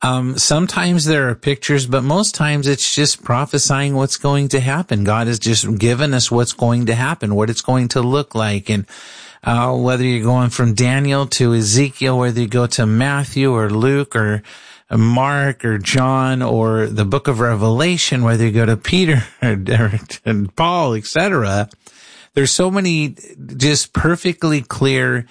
Sometimes there are pictures, but most times it's just prophesying what's going to happen. God has just given us what's going to happen, what it's going to look like. And whether you're going from Daniel to Ezekiel, whether you go to Matthew or Luke or Mark or John or the book of Revelation, whether you go to Peter or Paul, etc., there's so many just perfectly clear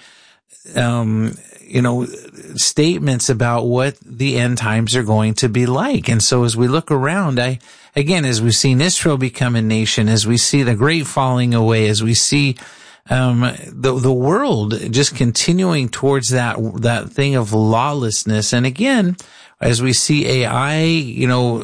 statements about what the end times are going to be like. And so as we look around, as we've seen Israel become a nation, as we see the great falling away, as we see the world just continuing towards that thing of lawlessness. And again, as we see AI,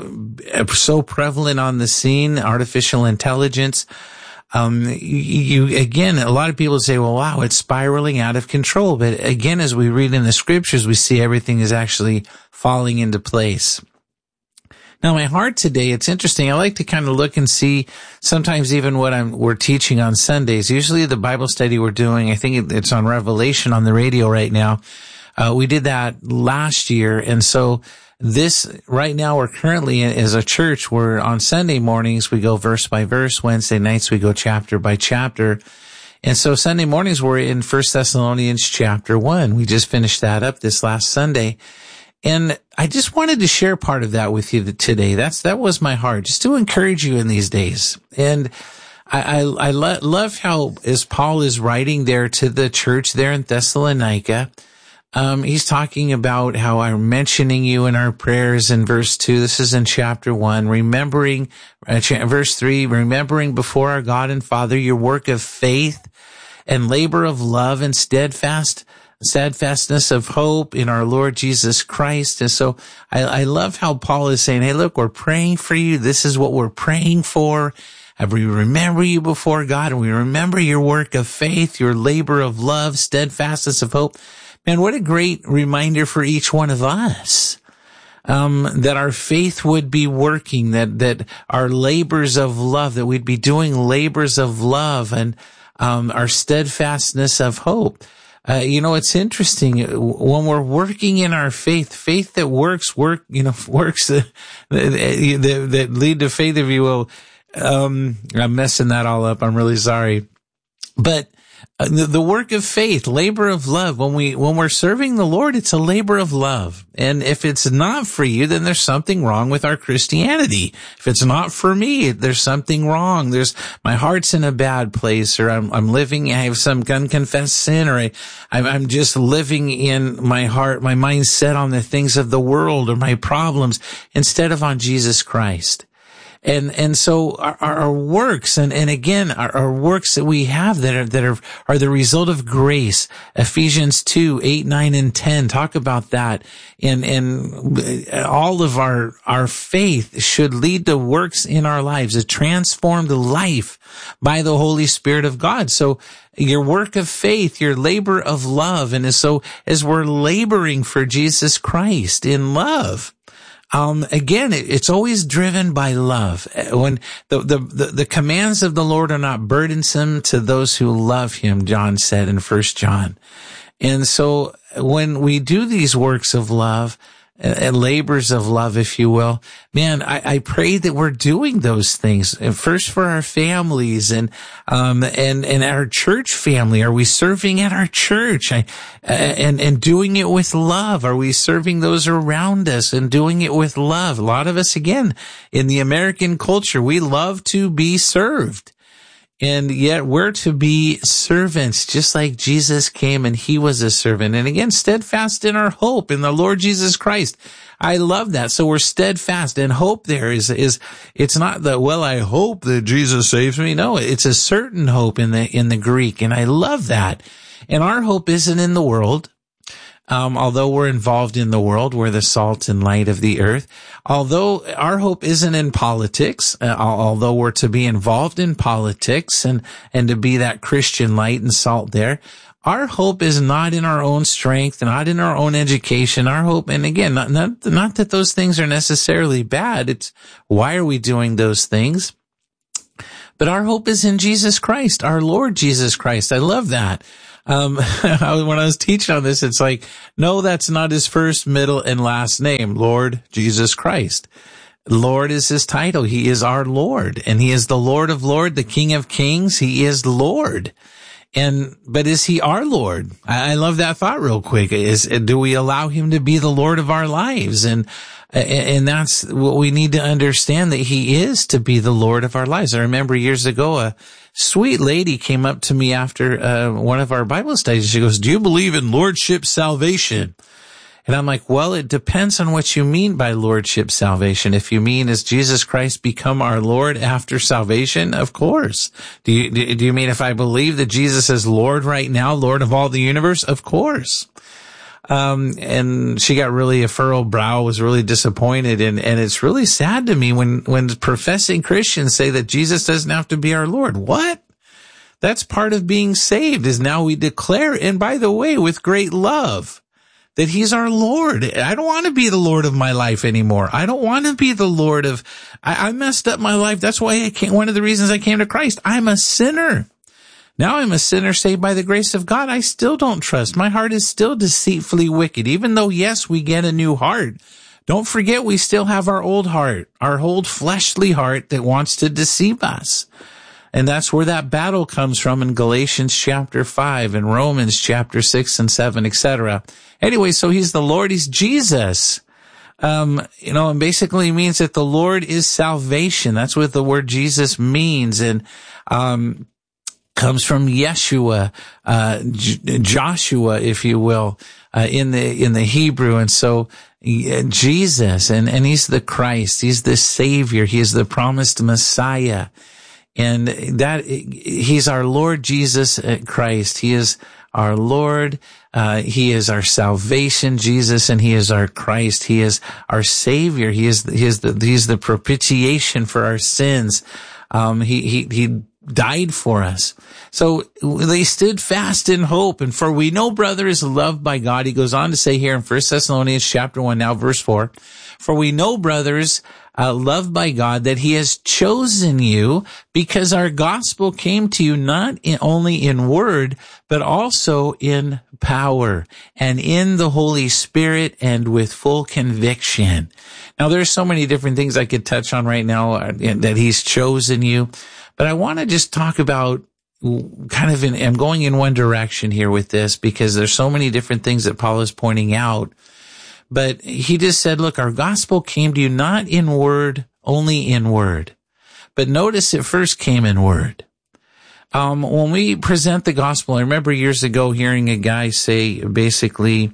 so prevalent on the scene, artificial intelligence, a lot of people say, well, wow, it's spiraling out of control. But again, as we read in the scriptures, we see everything is actually falling into place. Now, my heart today, it's interesting. I like to kind of look and see sometimes even what we're teaching on Sundays. Usually the Bible study we're doing, I think it's on Revelation on the radio right now. We did that last year. And so right now we're currently as a church, we're on Sunday mornings, we go verse by verse. Wednesday nights, we go chapter by chapter. And so Sunday mornings, we're in 1 Thessalonians chapter 1. We just finished that up this last Sunday. And I just wanted to share part of that with you today. That was my heart, just to encourage you in these days. And I love how, as Paul is writing there to the church there in Thessalonica, he's talking about how I'm mentioning you in our prayers in verse 2. This is in chapter 1. Verse 3, remembering before our God and Father your work of faith and labor of love and steadfastness of hope in our Lord Jesus Christ. And so I love how Paul is saying, hey, look, we're praying for you. This is what we're praying for. And we remember you before God, and we remember your work of faith, your labor of love, steadfastness of hope. Man, what a great reminder for each one of us, that our faith would be working, that our labors of love, that we'd be doing labors of love, and our steadfastness of hope. It's interesting when we're working in our faith that works that lead to faith, if you will. I'm messing that all up. I'm really sorry. But the work of faith, labor of love, when we're serving the Lord, it's a labor of love. And if it's not for you, then there's something wrong with our Christianity. If it's not for me, there's something wrong. My heart's in a bad place, or I have some unconfessed sin, or I'm just living in my heart, my mind set on the things of the world or my problems instead of on Jesus Christ. And so our works, and again, our works that we have that are the result of grace. Ephesians 2, 8, 9, and 10 talk about that. And all of our faith should lead to works in our lives, a transformed life by the Holy Spirit of God. So your work of faith, your labor of love, and so as we're laboring for Jesus Christ in love, again, it's always driven by love. When the commands of the Lord are not burdensome to those who love him, John said in 1 John. And so when we do these works of love, labors of love, if you will, man, I pray that we're doing those things. And first for our families and our church family. Are we serving at our church? And doing it with love? Are we serving those around us and doing it with love? A lot of us, again, in the American culture, we love to be served. And yet we're to be servants, just like Jesus came and he was a servant. And again, steadfast in our hope in the Lord Jesus Christ. I love that. So we're steadfast, and hope there is it's not the, well, I hope that Jesus saves me. No, it's a certain hope in the Greek. And I love that. And our hope isn't in the world. Although we're involved in the world, we're the salt and light of the earth. Although our hope isn't in politics, although we're to be involved in politics and to be that Christian light and salt there, our hope is not in our own strength, not in our own education. Our hope, and again, not that those things are necessarily bad. It's why are we doing those things? But our hope is in Jesus Christ, our Lord Jesus Christ. I love that. when I was teaching on this, it's like, no, that's not his first, middle, and last name, Lord Jesus Christ. Lord is his title. He is our Lord, and he is the Lord of Lords, the King of Kings. He is Lord. But is he our Lord? I love that thought real quick. Do we allow him to be the Lord of our lives? And that's what we need to understand, that he is to be the Lord of our lives. I remember years ago, a sweet lady came up to me after one of our Bible studies. She goes, "Do you believe in lordship salvation?" And I'm like, well, it depends on what you mean by lordship salvation. If you mean, has Jesus Christ become our Lord after salvation? Of course. Do you mean if I believe that Jesus is Lord right now, Lord of all the universe? Of course. And she got really a furrowed brow, was really disappointed. And it's really sad to me when professing Christians say that Jesus doesn't have to be our Lord. What? That's part of being saved, is now we declare, and by the way, with great love, that he's our Lord. I don't want to be the Lord of my life anymore. I don't want to be the Lord of, I messed up my life. That's why one of the reasons I came to Christ. I'm a sinner. Now I'm a sinner saved by the grace of God. I still don't trust. My heart is still deceitfully wicked. Even though, yes, we get a new heart, don't forget we still have our old heart, our old fleshly heart that wants to deceive us. And that's where that battle comes from in Galatians chapter 5 and Romans chapter 6 and 7, etc. Anyway, so he's the Lord, he's Jesus. And basically means that the Lord is salvation. That's what the word Jesus means. And, comes from Yeshua, Joshua, if you will, in the Hebrew. And so, Jesus, and he's the Christ, he's the Savior, he is the promised Messiah. And that he's our Lord Jesus Christ. He is our Lord. He is our salvation, Jesus, and he is our Christ. He is our Savior. He's the propitiation for our sins. He died for us. So they stood fast in hope. And for we know brother is loved by God. He goes on to say here in 1 Thessalonians chapter 1, now verse 4, for we know brothers, loved by God, that he has chosen you because our gospel came to you not only in word, but also in power and in the Holy Spirit and with full conviction. Now, there's so many different things I could touch on right now that he's chosen you, but I want to just talk about I'm going in one direction here with this because there's so many different things that Paul is pointing out. But he just said, look, our gospel came to you not in word, only in word. But notice it first came in word. When we present the gospel, I remember years ago hearing a guy say basically,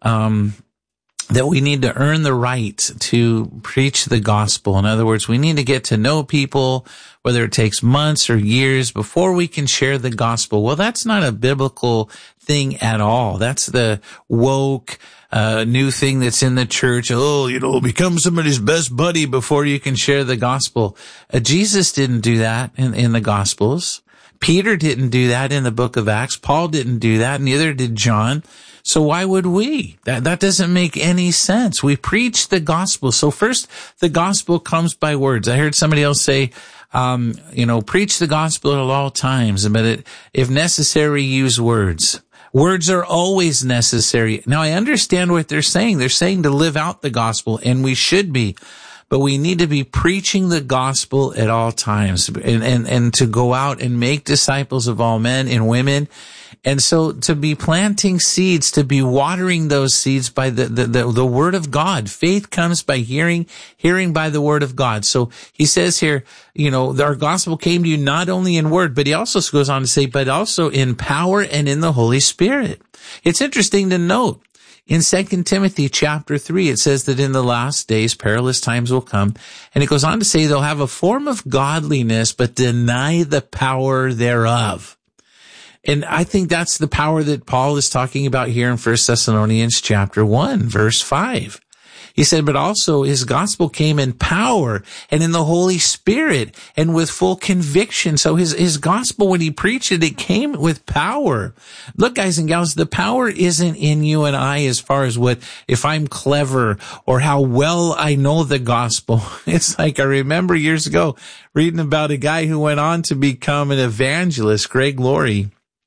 that we need to earn the right to preach the gospel. In other words, we need to get to know people, whether it takes months or years before we can share the gospel. Well, that's not a biblical thing at all. That's the woke, new thing that's in the church. Become somebody's best buddy before you can share the gospel. Jesus didn't do that in the gospels. Peter didn't do that in the book of Acts. Paul didn't do that. Neither did John. So why would we? That doesn't make any sense. We preach the gospel. So first, the gospel comes by words. I heard somebody else say, preach the gospel at all times, but if necessary, use words. Words are always necessary. Now, I understand what they're saying. They're saying to live out the gospel, and we should be. But we need to be preaching the gospel at all times and to go out and make disciples of all men and women. And so to be planting seeds, to be watering those seeds by the word of God. Faith comes by hearing by the word of God. So he says here, our gospel came to you not only in word, but he also goes on to say, but also in power and in the Holy Spirit. It's interesting to note. In 2 Timothy chapter 3, it says that in the last days, perilous times will come. And it goes on to say they'll have a form of godliness, but deny the power thereof. And I think that's the power that Paul is talking about here in 1 Thessalonians chapter 1, verse 5. He said, but also his gospel came in power and in the Holy Spirit and with full conviction. So his gospel, when he preached it, it came with power. Look, guys and gals, the power isn't in you and I as far as if I'm clever or how well I know the gospel. It's like I remember years ago reading about a guy who went on to become an evangelist, Greg Laurie.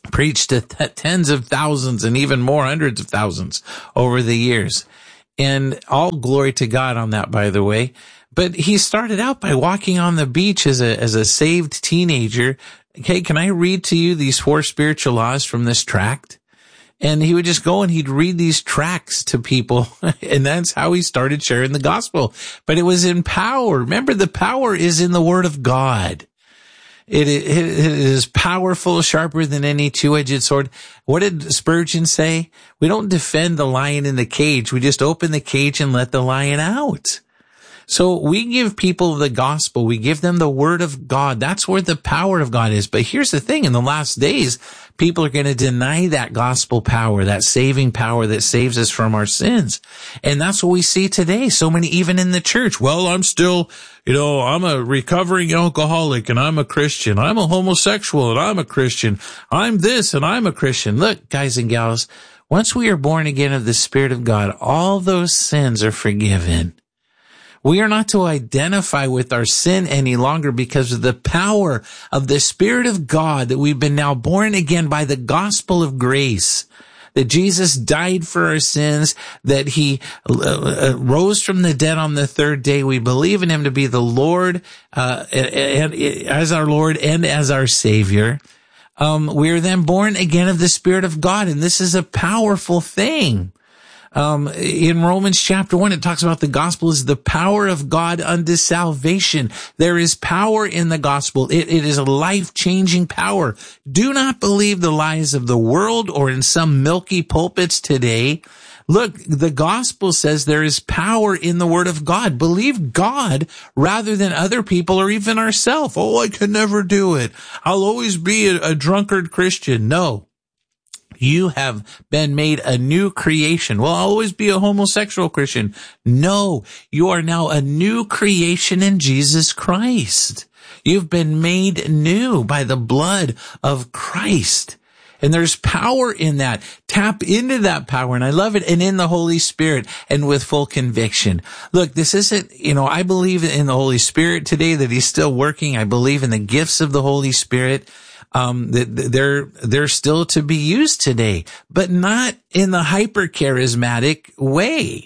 preached to tens of thousands and even more, hundreds of thousands over the years. And all glory to God on that, by the way. But he started out by walking on the beach as a saved teenager. Okay, can I read to you these 4 spiritual laws from this tract? And he would just go and he'd read these tracts to people. And that's how he started sharing the gospel. But it was in power. Remember, the power is in the word of God. It is powerful, sharper than any two-edged sword. What did Spurgeon say? We don't defend the lion in the cage. We just open the cage and let the lion out. So we give people the gospel. We give them the word of God. That's where the power of God is. But here's the thing. In the last days, people are going to deny that gospel power, that saving power that saves us from our sins. And that's what we see today. So many, even in the church. Well, I'm still, I'm a recovering alcoholic and I'm a Christian. I'm a homosexual and I'm a Christian. I'm this and I'm a Christian. Look, guys and gals, once we are born again of the Spirit of God, all those sins are forgiven. We are not to identify with our sin any longer because of the power of the Spirit of God, that we've been now born again by the gospel of grace, that Jesus died for our sins, that he rose from the dead on the 3rd day. We believe in him to be the Lord, and as our Lord and as our Savior. We are then born again of the Spirit of God, and this is a powerful thing. In Romans chapter 1, it talks about the gospel is the power of God unto salvation. There is power in the gospel. It is a life-changing power. Do not believe the lies of the world or in some milky pulpits today. Look, the gospel says there is power in the word of God. Believe God rather than other people or even ourselves. Oh, I could never do it. I'll always be a drunkard Christian. No. You have been made a new creation. Well, I'll always be a homosexual Christian. No, you are now a new creation in Jesus Christ. You've been made new by the blood of Christ. And there's power in that. Tap into that power. And I love it. And in the Holy Spirit and with full conviction. Look, this isn't, I believe in the Holy Spirit today, that he's still working. I believe in the gifts of the Holy Spirit. They're still to be used today, but not in the hyper charismatic way.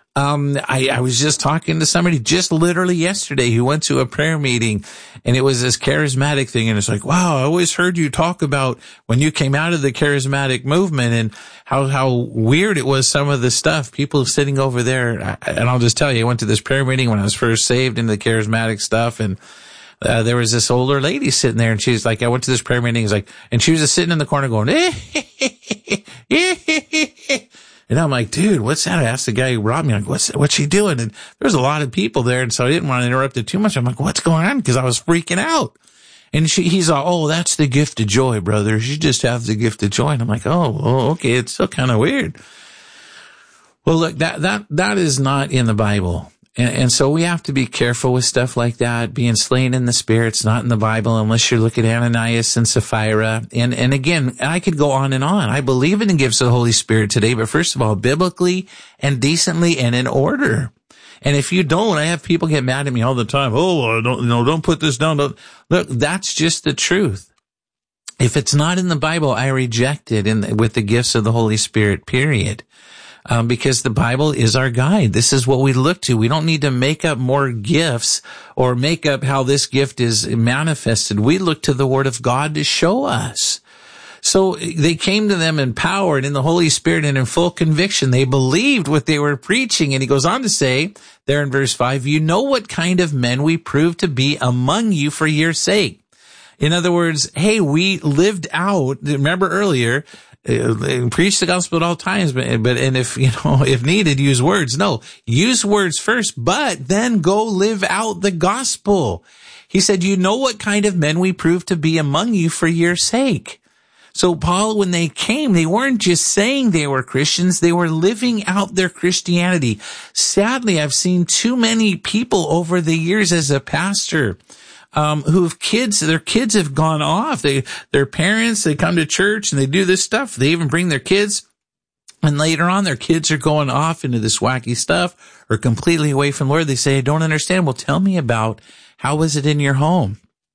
I was just talking to somebody just literally yesterday who went to a prayer meeting, and it was this charismatic thing. And it's like, wow, I always heard you talk about when you came out of the charismatic movement and how weird it was, some of the stuff. People sitting over there, and I'll just tell you, I went to this prayer meeting when I was first saved into the charismatic stuff, and there was this older lady sitting there, and she's like, I went to this prayer meeting, and she was just sitting in the corner going, and I'm like, dude, what's that? I asked the guy who robbed me, like, what's she doing? And there's a lot of people there, and so I didn't want to interrupt it too much. I'm like, what's going on? Because I was freaking out. And he's like, oh, that's the gift of joy, brother. You just have the gift of joy. And I'm like, oh, okay. It's still kind of weird. Well, look, that is not in the Bible. And so we have to be careful with stuff like that. Being slain in the Spirit's not in the Bible unless you look at Ananias and Sapphira. And again, I could go on and on. I believe in the gifts of the Holy Spirit today, but first of all, biblically and decently and in order. And if you don't, I have people get mad at me all the time. Oh, don't put this down. Look, that's just the truth. If it's not in the Bible, I reject it with the gifts of the Holy Spirit, period. Because the Bible is our guide. This is what we look to. We don't need to make up more gifts or make up how this gift is manifested. We look to the Word of God to show us. So they came to them empowered in the Holy Spirit and in full conviction. They believed what they were preaching. And he goes on to say there in verse 5, you know what kind of men we proved to be among you for your sake. In other words, hey, we lived out, remember earlier, preach the gospel at all times, but if needed, use words. No, use words first, but then go live out the gospel. He said, you know what kind of men we proved to be among you for your sake. So Paul, when they came, they weren't just saying they were Christians, they were living out their Christianity. Sadly, I've seen too many people over the years as a pastor who have kids, their kids have gone off. Their parents, they come to church and they do this stuff. They even bring their kids. And later on, their kids are going off into this wacky stuff or completely away from the Lord. They say, I don't understand. Well, tell me about how was it in your home?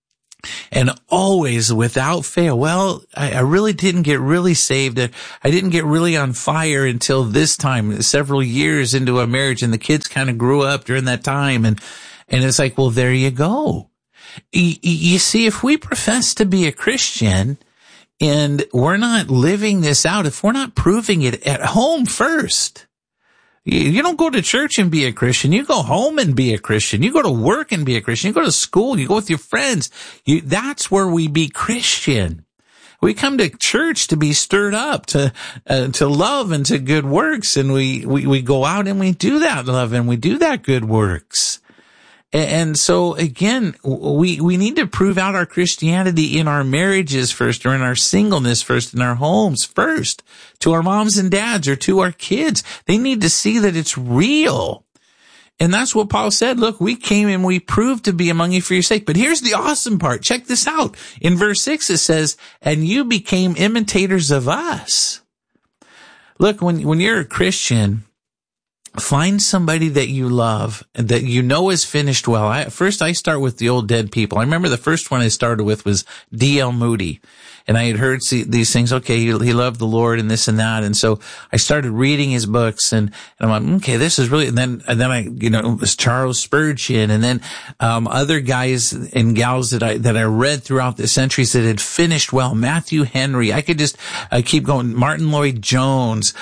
And always without fail, well, I really didn't get really saved. I didn't get really on fire until this time, several years into a marriage, and the kids kind of grew up during that time. And it's like, well, there you go. You see, if we profess to be a Christian and we're not living this out, if we're not proving it at home first, you don't go to church and be a Christian. You go home and be a Christian. You go to work and be a Christian. You go to school. You go with your friends. That's where we be Christian. We come to church to be stirred up, to love and to good works. And we go out and we do that love and we do that good works. And so again, we need to prove out our Christianity in our marriages first, or in our singleness first, in our homes first, to our moms and dads or to our kids. They need to see that it's real. And that's what Paul said. Look, we came and we proved to be among you for your sake. But here's the awesome part. Check this out. In verse 6, it says, and you became imitators of us. Look, when you're a Christian, find somebody that you love and that you know is finished well. First, I start with the old dead people. I remember the first one I started with was D.L. Moody. And I had heard these things. Okay, he loved the Lord and this and that. And so I started reading his books and I'm like, okay, this is really, and then I, it was Charles Spurgeon and then, other guys and gals that I read throughout the centuries that had finished well. Matthew Henry. I could just keep going. Martin Lloyd Jones,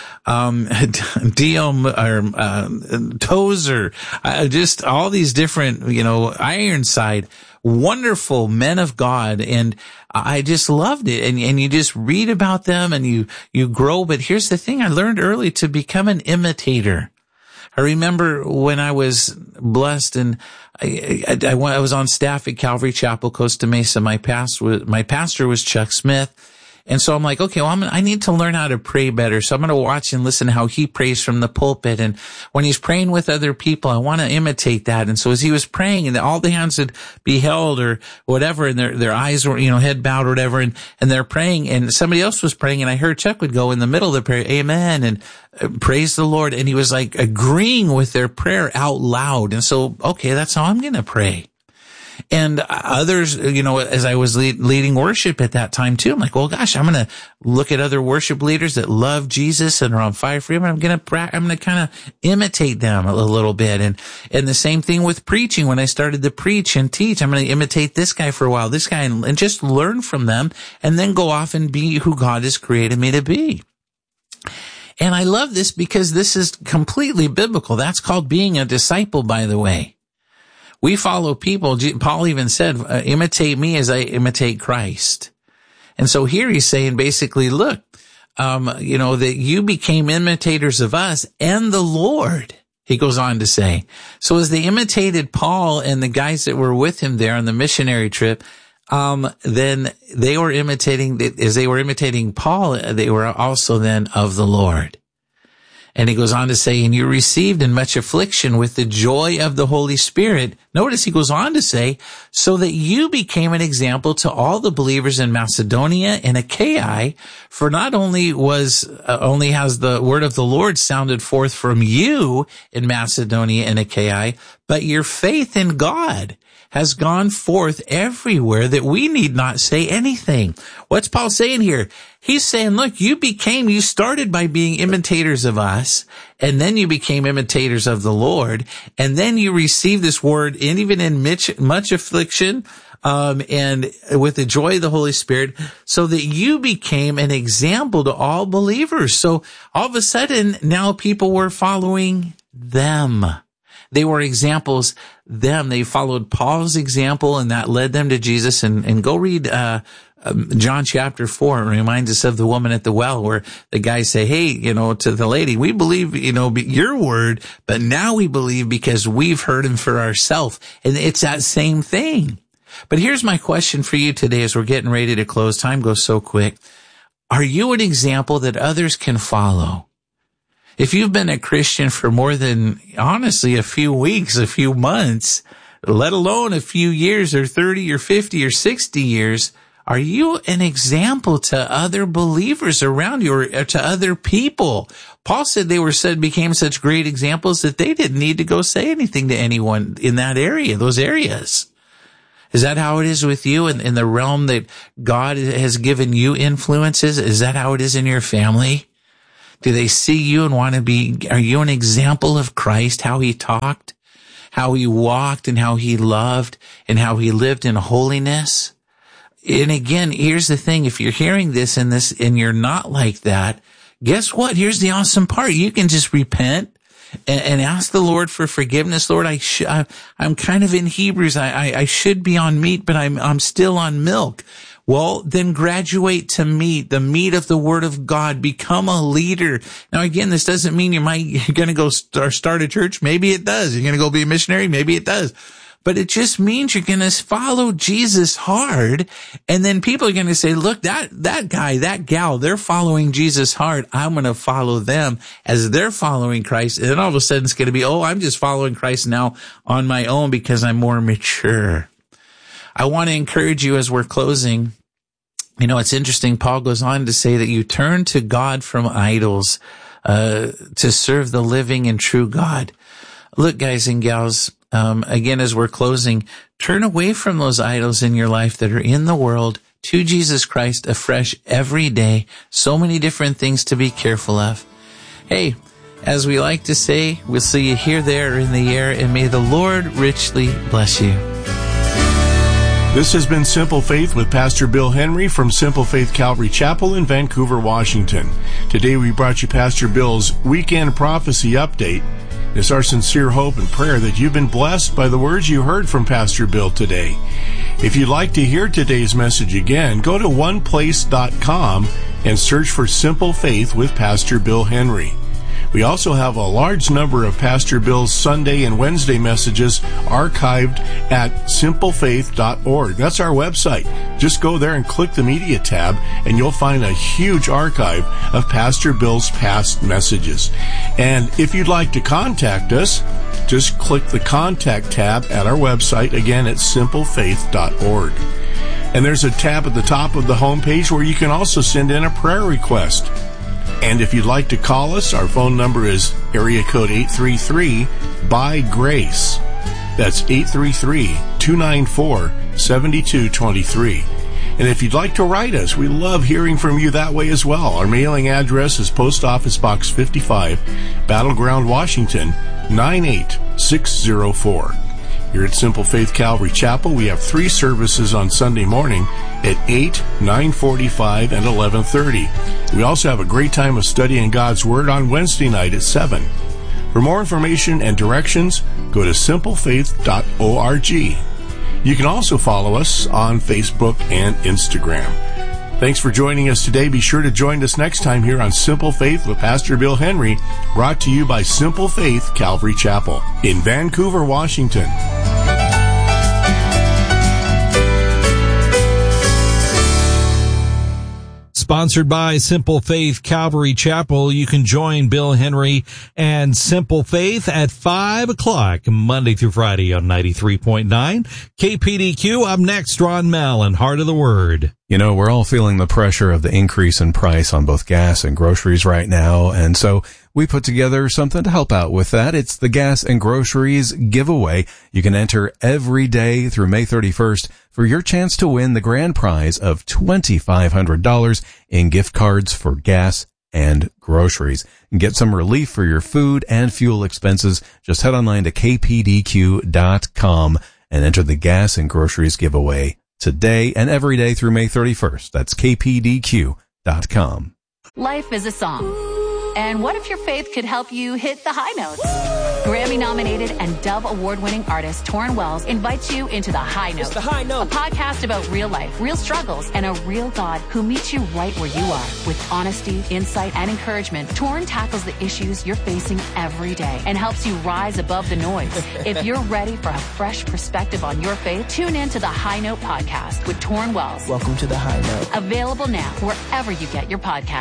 Tozer, just all these different, Ironside. Wonderful men of God, and I just loved it. And you just read about them and you grow. But here's the thing, I learned early to become an imitator. I remember when I was blessed and I was on staff at Calvary Chapel, Costa Mesa. My pastor was Chuck Smith. And so I'm like, okay, well, I need to learn how to pray better. So I'm going to watch and listen to how he prays from the pulpit. And when he's praying with other people, I want to imitate that. And so as he was praying and all the hands would be held or whatever, and their eyes were, head bowed or whatever, and they're praying, and somebody else was praying, and I heard Chuck would go in the middle of the prayer, amen, and praise the Lord. And he was like agreeing with their prayer out loud. And so, okay, that's how I'm going to pray. And others, as I was leading worship at that time too, I'm like, well, gosh, I'm going to look at other worship leaders that love Jesus and are on fire for him. And I'm going to kind of imitate them a little bit. And the same thing with preaching. When I started to preach and teach, I'm going to imitate this guy for a while, this guy, and just learn from them and then go off and be who God has created me to be. And I love this because this is completely biblical. That's called being a disciple, by the way. We follow people. Paul even said, imitate me as I imitate Christ. And so here he's saying basically, look, that you became imitators of us and the Lord, he goes on to say. So as they imitated Paul and the guys that were with him there on the missionary trip, then they were imitating Paul, they were also then of the Lord. And he goes on to say, and you received in much affliction with the joy of the Holy Spirit. Notice he goes on to say, so that you became an example to all the believers in Macedonia and Achaia. For not only has the word of the Lord sounded forth from you in Macedonia and Achaia, but your faith in God has gone forth everywhere, that we need not say anything. What's Paul saying here? He's saying, look, you started by being imitators of us, and then you became imitators of the Lord, and then you received this word, and even in much affliction, and with the joy of the Holy Spirit, so that you became an example to all believers. So all of a sudden, now people were following them. They were examples, them. They followed Paul's example, and that led them to Jesus. And go read John chapter 4. It reminds us of the woman at the well, where the guys say, hey, to the lady, we believe, your word, but now we believe because we've heard him for ourselves. And it's that same thing. But here's my question for you today as we're getting ready to close. Time goes so quick. Are you an example that others can follow? If you've been a Christian for more than, honestly, a few weeks, a few months, let alone a few years or 30 or 50 or 60 years, are you an example to other believers around you or to other people? Paul said became such great examples that they didn't need to go say anything to anyone in that area, those areas. Is that how it is with you in the realm that God has given you influences? Is that how it is in your family? Do they see you and want to be, are you an example of Christ, how he talked, how he walked, and how he loved, and how he lived in holiness? And again, here's the thing. If you're hearing this and you're not like that, guess what? Here's the awesome part. You can just repent and ask the Lord for forgiveness. Lord, I'm kind of in Hebrews. I should be on meat, but I'm still on milk. Well, then graduate to meat, the meat of the Word of God. Become a leader. Now, again, this doesn't mean you're going to go start a church. Maybe it does. You're going to go be a missionary. Maybe it does. But it just means you're going to follow Jesus hard. And then people are going to say, look, that guy, that gal, they're following Jesus hard. I'm going to follow them as they're following Christ. And then all of a sudden it's going to be, I'm just following Christ now on my own because I'm more mature. I want to encourage you as we're closing. You know, it's interesting. Paul goes on to say that you turn to God from idols, to serve the living and true God. Look, guys and gals, again, as we're closing, turn away from those idols in your life that are in the world to Jesus Christ afresh every day. So many different things to be careful of. Hey, as we like to say, we'll see you here, there, in the air, and may the Lord richly bless you. This has been Simple Faith with Pastor Bill Henry from Simple Faith Calvary Chapel in Vancouver, Washington. Today we brought you Pastor Bill's Weekend Prophecy Update. It's our sincere hope and prayer that you've been blessed by the words you heard from Pastor Bill today. If you'd like to hear today's message again, go to oneplace.com and search for Simple Faith with Pastor Bill Henry. We also have a large number of Pastor Bill's Sunday and Wednesday messages archived at simplefaith.org. That's our website. Just go there and click the media tab, and you'll find a huge archive of Pastor Bill's past messages. And if you'd like to contact us, just click the contact tab at our website, again at simplefaith.org. And there's a tab at the top of the homepage where you can also send in a prayer request. And if you'd like to call us, our phone number is area code 833-BY-GRACE. That's 833-294-7223. And if you'd like to write us, we love hearing from you that way as well. Our mailing address is Post Office Box 55, Battleground, Washington, 98604. Here at Simple Faith Calvary Chapel, we have 3 services on Sunday morning at 8, 9:45, and 11:30. We also have a great time of studying God's Word on Wednesday night at 7. For more information and directions, go to simplefaith.org. You can also follow us on Facebook and Instagram. Thanks for joining us today. Be sure to join us next time here on Simple Faith with Pastor Bill Henry, brought to you by Simple Faith Calvary Chapel in Vancouver, Washington. Sponsored by Simple Faith Calvary Chapel. You can join Bill Henry and Simple Faith at 5 o'clock Monday through Friday on 93.9 KPDQ. Up next, Ron Mell and Heart of the Word. You know, we're all feeling the pressure of the increase in price on both gas and groceries right now, and so we put together something to help out with that. It's the Gas and Groceries giveaway. You can enter every day through May 31st for your chance to win the grand prize of $2,500 in gift cards for gas and groceries. And get some relief for your food and fuel expenses. Just head online to kpdq.com and enter the Gas and Groceries giveaway today and every day through May 31st. That's kpdq.com. Life is a song. And what if your faith could help you hit the high notes? Grammy-nominated and Dove Award-winning artist Torrin Wells invites you into The High Note. It's The High Note. A podcast about real life, real struggles, and a real God who meets you right where you are. With honesty, insight, and encouragement, Torrin tackles the issues you're facing every day and helps you rise above the noise. If you're ready for a fresh perspective on your faith, tune in to The High Note podcast with Torrin Wells. Welcome to The High Note. Available now wherever you get your podcasts.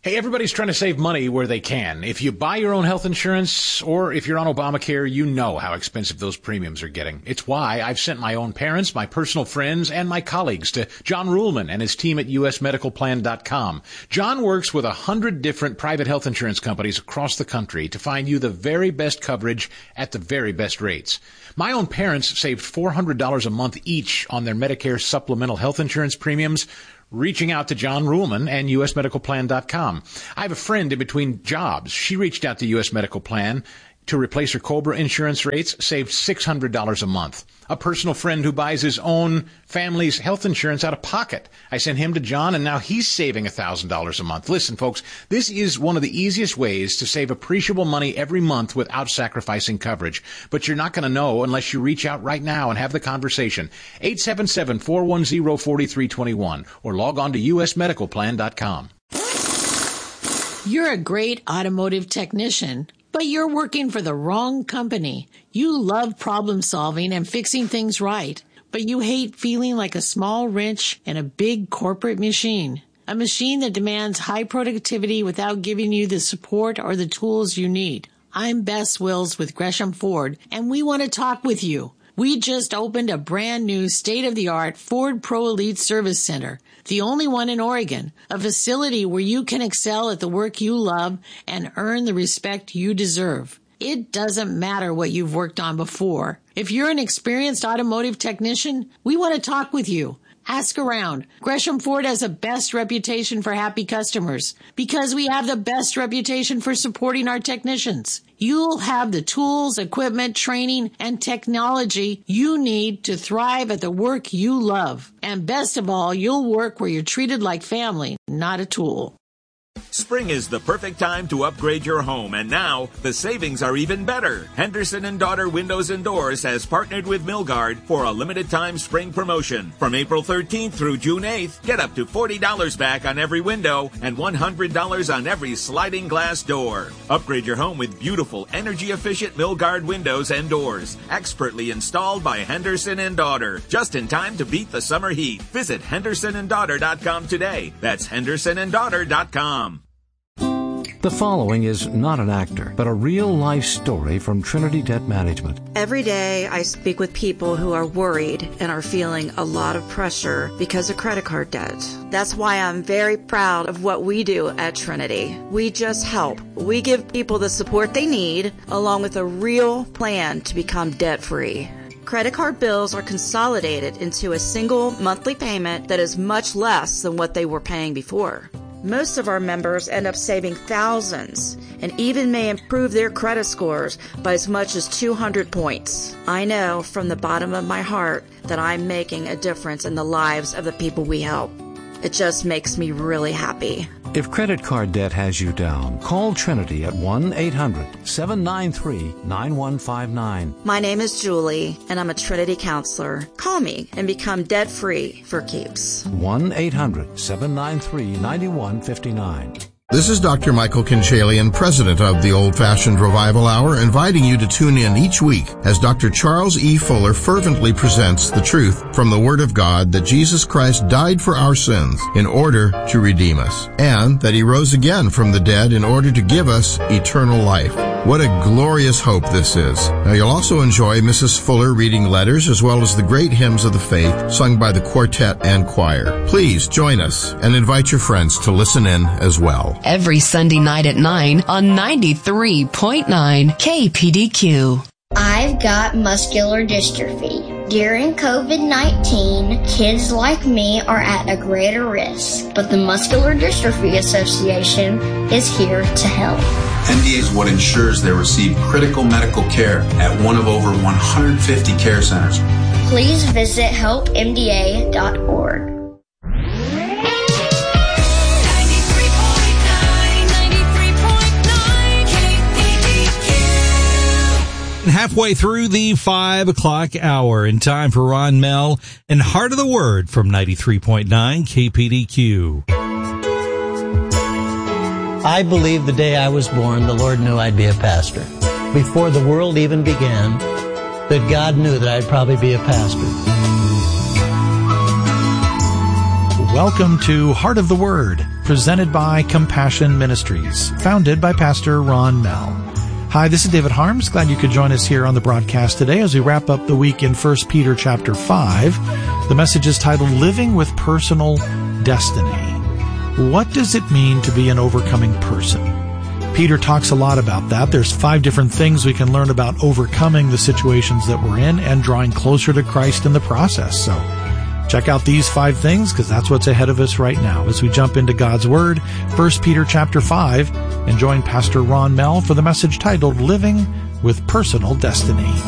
Hey, everybody's trying to save money where they can. If you buy your own health insurance or if you're on Obamacare, you know how expensive those premiums are getting. It's why I've sent my own parents, my personal friends, and my colleagues to John Ruhlman and his team at usmedicalplan.com. John works with 100 different private health insurance companies across the country to find you the very best coverage at the very best rates. My own parents saved $400 a month each on their Medicare supplemental health insurance premiums, reaching out to John Ruhlman and usmedicalplan.com. I have a friend in between jobs. She reached out to US Medical Plan to replace her COBRA insurance rates, saved $600 a month. A personal friend who buys his own family's health insurance out of pocket. I sent him to John, and now he's saving $1,000 a month. Listen, folks, this is one of the easiest ways to save appreciable money every month without sacrificing coverage. But you're not going to know unless you reach out right now and have the conversation. 877-410-4321 or log on to usmedicalplan.com. You're a great automotive technician, but you're working for the wrong company. You love problem solving and fixing things right, but you hate feeling like a small wrench in a big corporate machine. A machine that demands high productivity without giving you the support or the tools you need. I'm Bess Wills with Gresham Ford, and we want to talk with you. We just opened a brand new state-of-the-art Ford Pro Elite Service Center, the only one in Oregon, a facility where you can excel at the work you love and earn the respect you deserve. It doesn't matter what you've worked on before. If you're an experienced automotive technician, we want to talk with you. Ask around. Gresham Ford has the best reputation for happy customers because we have the best reputation for supporting our technicians. You'll have the tools, equipment, training, and technology you need to thrive at the work you love. And best of all, you'll work where you're treated like family, not a tool. Spring is the perfect time to upgrade your home, and now the savings are even better. Henderson & Daughter Windows and Doors has partnered with Milgard for a limited-time spring promotion. From April 13th through June 8th, get up to $40 back on every window and $100 on every sliding glass door. Upgrade your home with beautiful, energy-efficient Milgard windows and doors, expertly installed by Henderson & Daughter, just in time to beat the summer heat. Visit hendersonanddaughter.com today. That's hendersonanddaughter.com. The following is not an actor, but a real-life story from Trinity Debt Management. Every day I speak with people who are worried and are feeling a lot of pressure because of credit card debt. That's why I'm very proud of what we do at Trinity. We just help. We give people the support they need, along with a real plan to become debt-free. Credit card bills are consolidated into a single monthly payment that is much less than what they were paying before. Most of our members end up saving thousands and even may improve their credit scores by as much as 200 points. I know from the bottom of my heart that I'm making a difference in the lives of the people we help. It just makes me really happy. If credit card debt has you down, call Trinity at 1-800-793-9159. My name is Julie, and I'm a Trinity counselor. Call me and become debt-free for keeps. 1-800-793-9159. This is Dr. Michael Kinchalian, president of the Old Fashioned Revival Hour, inviting you to tune in each week as Dr. Charles E. Fuller fervently presents the truth from the Word of God that Jesus Christ died for our sins in order to redeem us, and that He rose again from the dead in order to give us eternal life. What a glorious hope this is. Now you'll also enjoy Mrs. Fuller reading letters as well as the great hymns of the faith sung by the quartet and choir. Please join us and invite your friends to listen in as well. Every Sunday night at 9 on 93.9 KPDQ. I've got muscular dystrophy. During COVID-19, kids like me are at a greater risk, but the Muscular Dystrophy Association is here to help. MDA is what ensures they receive critical medical care at one of over 150 care centers. Please visit helpmda.org. Halfway through the 5 o'clock hour, in time for Ron Mell and Heart of the Word from 93.9 KPDQ. I believe the day I was born, the Lord knew I'd be a pastor. Before the world even began, that God knew that I'd probably be a pastor. Welcome to Heart of the Word. presented by Compassion Ministries, founded by Pastor Ron Mell. Hi, this is David Harms. Glad you could join us here on the broadcast today as we wrap up the week in 1 Peter chapter 5. The message is titled, Living with Personal Destiny. What does it mean to be an overcoming person? Peter talks a lot about that. There's 5 different things we can learn about overcoming the situations that we're in and drawing closer to Christ in the process. So check out these 5 things, because that's what's ahead of us right now as we jump into God's Word, 1 Peter chapter 5, and join Pastor Ron Mell for the message titled, Living with Personal Destiny.